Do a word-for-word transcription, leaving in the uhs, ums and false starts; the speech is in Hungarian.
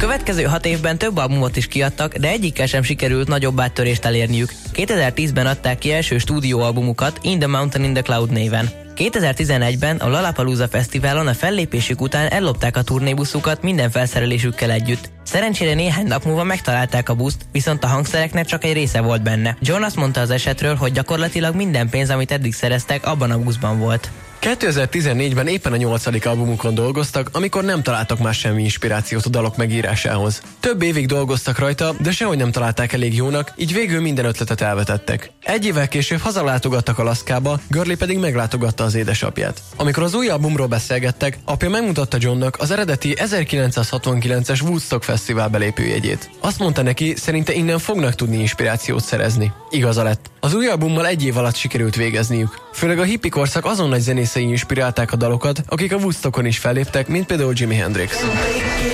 következő hat évben több albumot is kiadtak, de egyikkel sem sikerült nagyobb áttörést elérniük. kétezer-tízben adták ki első stúdióalbumukat In the Mountain in the Cloud néven. kétezer-tizenegyben a Lollapalooza Fesztiválon a fellépésük után ellopták a turnébuszukat minden felszerelésükkel együtt. Szerencsére néhány nap múlva megtalálták a buszt, viszont a hangszereknek csak egy része volt benne. John azt mondta az esetről, hogy gyakorlatilag minden pénz, amit eddig szereztek, abban a buszban volt. kétezer-tizennégyben éppen a nyolcadik albumukon dolgoztak, amikor nem találtak már semmi inspirációt a dalok megírásához. Több évig dolgoztak rajta, de sehogy nem találták elég jónak, így végül minden ötletet elvetettek. Egy évvel később hazalátogattak Alaszkába, Gurley pedig meglátogatta az édesapját. Amikor az új albumról beszélgettek, apja megmutatta Johnnak az eredeti ezerkilencszázhatvankilences Woodstock Fesztivál belépőjegyét. Azt mondta neki, szerinte innen fognak tudni inspirációt szerezni. Igaza lett. Az új albummal egy év alatt sikerült végezniük. Főleg a hippi korszak azon nagy zenészei inspirálták a dalokat, akik a Woodstockon is felléptek, mint például Jimi Hendrix.